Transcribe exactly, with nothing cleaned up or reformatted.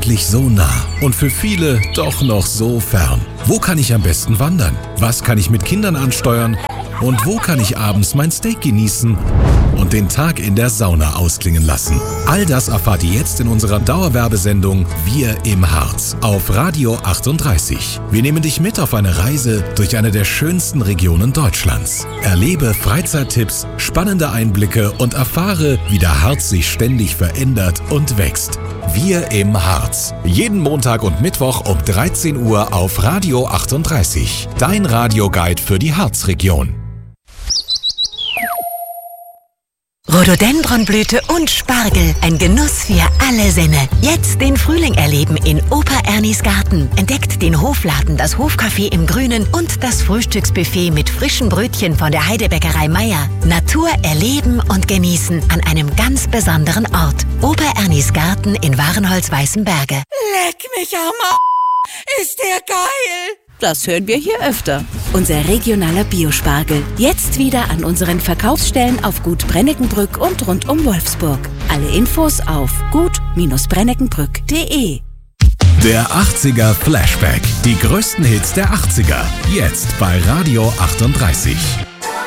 Eigentlich so nah und für viele doch noch so fern. Wo kann ich am besten wandern? Was kann ich mit Kindern ansteuern? Und wo kann ich abends mein Steak genießen und den Tag in der Sauna ausklingen lassen? All das erfahrt ihr jetzt in unserer Dauerwerbesendung Wir im Harz auf Radio achtunddreißig. Wir nehmen dich mit auf eine Reise durch eine der schönsten Regionen Deutschlands. Erlebe Freizeittipps, spannende Einblicke und erfahre, wie der Harz sich ständig verändert und wächst. Wir im Harz. Jeden Montag und Mittwoch um dreizehn Uhr auf Radio achtunddreißig. Dein Radioguide für die Harzregion. Rhododendronblüte und Spargel. Ein Genuss für alle Sinne. Jetzt den Frühling erleben in Opa Ernies Garten. Entdeckt den Hofladen, das Hofcafé im Grünen und das Frühstücksbuffet mit frischen Brötchen von der Heidebäckerei Meier. Natur erleben und genießen an einem ganz besonderen Ort. Opa Ernies Garten in Warenholz-Weißenberge. Leck mich am A**. Ist der geil! Das hören wir hier öfter. Unser regionaler Biospargel. Jetzt wieder an unseren Verkaufsstellen auf Gut Brenneckenbrück und rund um Wolfsburg. Alle Infos auf gut brenneckenbrück punkt de. Der achtziger Flashback. Die größten Hits der achtziger. Jetzt bei Radio achtunddreißig.